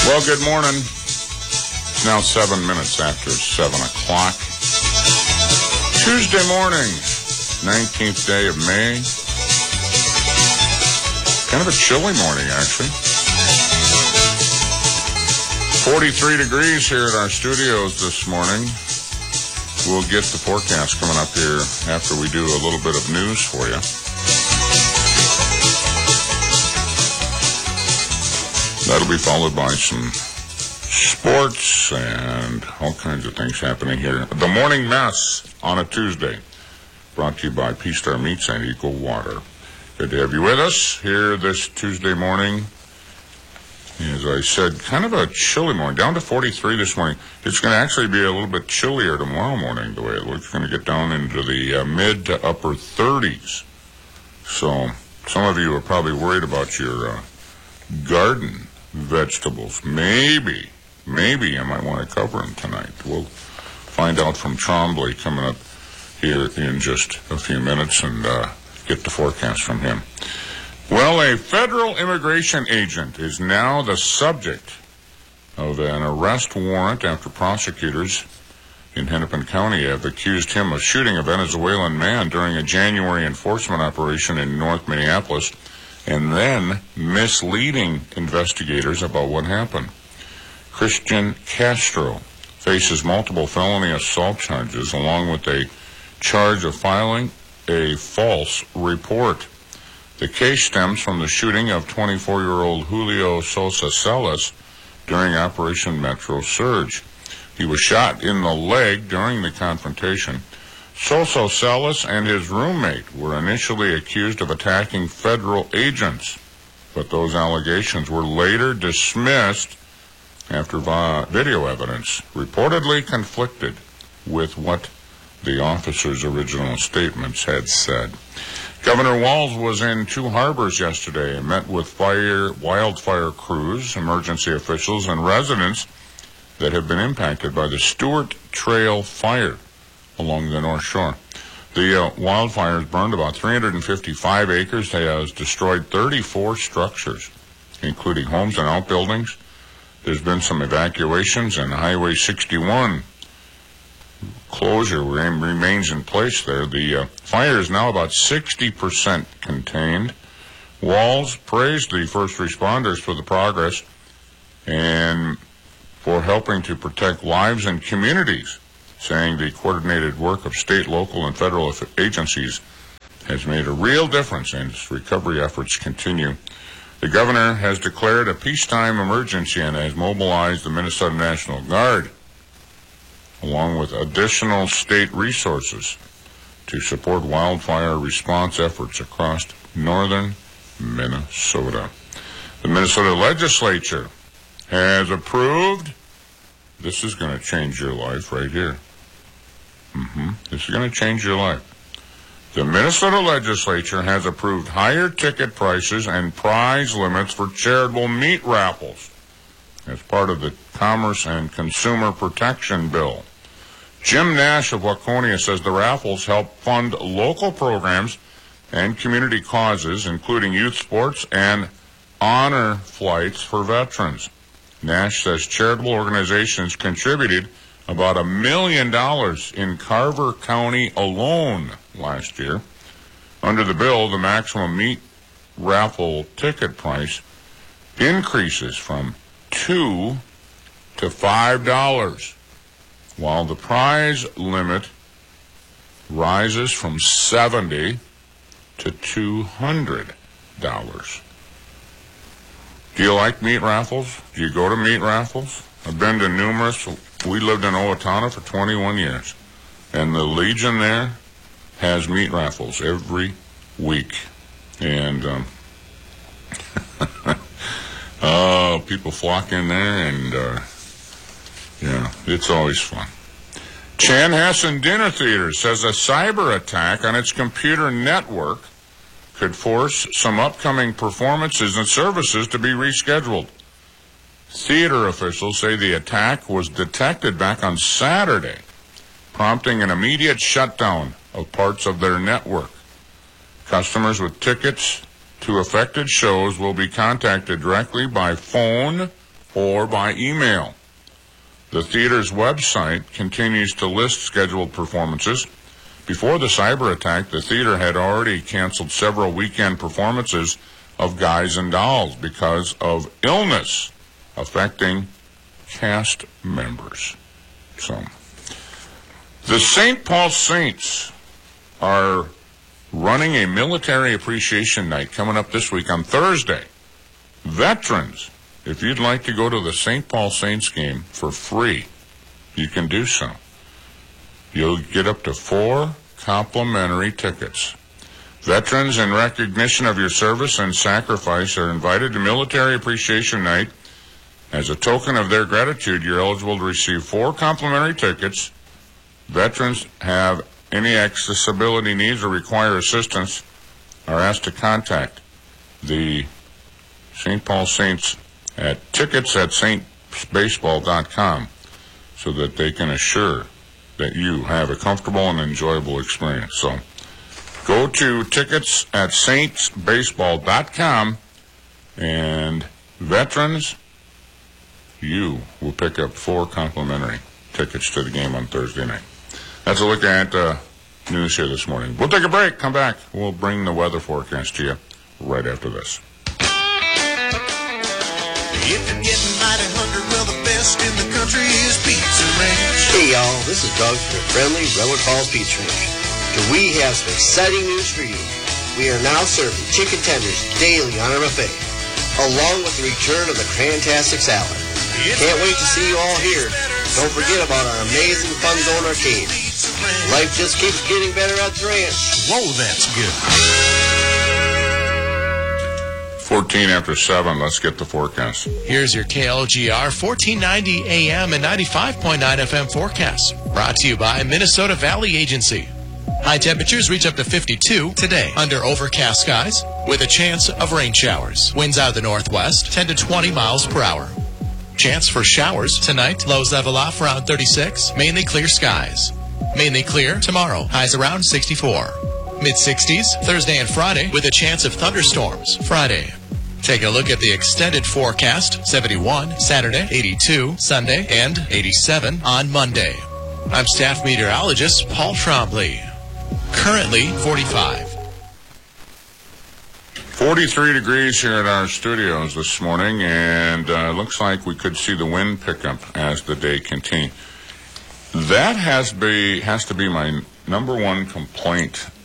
Well, good morning. It's now 7 minutes after 7 o'clock. Tuesday morning, 19th day of May. Kind of a chilly morning, actually. 43 degrees here at our studios this morning. We'll get the forecast coming up here after we do a little bit of news for you. That'll be followed by some sports and all kinds of things happening here. The Morning Mess on a Tuesday, brought to you by P-Star Meats and Equal Water. Good to have you with us here this Tuesday morning. As I said, kind of a chilly morning, down to 43 this morning. It's going to actually be a little bit chillier tomorrow morning, the way it looks. It's going to get down into the mid to upper 30s. So some of you are probably worried about your garden vegetables. Maybe you might want to cover them tonight. We'll find out from Trombley coming up here in just a few minutes and get the forecast from him. Well, a federal immigration agent is now the subject of an arrest warrant after prosecutors in Hennepin County have accused him of shooting a Venezuelan man during a January enforcement operation in North Minneapolis and then misleading investigators about what happened. Christian Castro faces multiple felony assault charges along with a charge of filing a false report. The case stems from the shooting of 24-year-old Julio Sosa Celis during Operation Metro Surge. He was shot in the leg during the confrontation. Sosa Celis and his roommate were initially accused of attacking federal agents, but those allegations were later dismissed after video evidence reportedly conflicted with what the officers' original statements had said. Governor Walz was in Two Harbors yesterday and met with wildfire crews, emergency officials, and residents that have been impacted by the Stewart Trail fire along the North Shore. The wildfires burned about 355 acres. They has destroyed 34 structures, including homes and outbuildings. There's been some evacuations, and Highway 61 closure remains in place there. The fire is now about 60% contained. Walz praised the first responders for the progress and for helping to protect lives and communities, saying the coordinated work of state, local, and federal agencies has made a real difference and its recovery efforts continue. The governor has declared a peacetime emergency and has mobilized the Minnesota National Guard along with additional state resources to support wildfire response efforts across northern Minnesota. The Minnesota legislature has approved, this is going to change your life right here. This is going to change your life. The Minnesota legislature has approved higher ticket prices and prize limits for charitable meat raffles as part of the Commerce and Consumer Protection Bill. Jim Nash of Waconia says the raffles help fund local programs and community causes, including youth sports and honor flights for veterans. Nash says charitable organizations contributed about $1 million in Carver County alone last year. Under the bill, the maximum meat raffle ticket price increases from $2 to $5, while the prize limit rises from $70 to $200. Do you like meat raffles? Do you go to meat raffles? I've been to numerous. We lived in Owatonna for 21 years, and the Legion there has meat raffles every week. And people flock in there, and it's always fun. Chanhassen Dinner Theater says a cyber attack on its computer network could force some upcoming performances and services to be rescheduled. Theater officials say the attack was detected back on Saturday, prompting an immediate shutdown of parts of their network. Customers with tickets to affected shows will be contacted directly by phone or by email. The theater's website continues to list scheduled performances. Before the cyber attack, the theater had already canceled several weekend performances of Guys and Dolls because of illness affecting cast members. So, the St. Paul Saints are running a military appreciation night coming up this week on Thursday. Veterans, if you'd like to go to the St. Paul Saints game for free, you can do so. You'll get up to 4 complimentary tickets. Veterans, in recognition of your service and sacrifice, are invited to Military Appreciation Night. As a token of their gratitude, you're eligible to receive 4 complimentary tickets. Veterans have any accessibility needs or require assistance are asked to contact the St. Paul Saints at tickets@saintsbaseball.com so that they can assure that you have a comfortable and enjoyable experience. So go to tickets@saintsbaseball.com, and veterans, you will pick up 4 complimentary tickets to the game on Thursday night. That's a look at news here this morning. We'll take a break, come back. We'll bring the weather forecast to you right after this. If you're getting mighty hungry, well, the best in the country is Pizza Ranch. Hey, y'all, this is Doug from Friendly Railroad Falls Pizza Ranch. And we have some exciting news for you. We are now serving chicken tenders daily on our buffet, along with the return of the Crantastic Salad. Can't wait to see you all here. Don't forget about our amazing Fun Zone Arcade. Life just keeps getting better at the ranch. Whoa, that's good. 14 after 7, let's get the forecast. Here's your KLGR 1490 AM and 95.9 FM forecast. Brought to you by Minnesota Valley Agency. High temperatures reach up to 52 today under overcast skies with a chance of rain showers. Winds out of the northwest, 10 to 20 miles per hour. Chance for showers tonight. Lows level off around 36. Mainly clear skies. Mainly clear tomorrow. Highs around 64. Mid-60s Thursday and Friday with a chance of thunderstorms Friday. Take a look at the extended forecast. 71 Saturday, 82 Sunday, and 87 on Monday. I'm staff meteorologist Paul Trombley. Currently 45. 43 degrees here at our studios this morning, and looks like we could see the wind pick up as the day continues. That has to be my number one complaint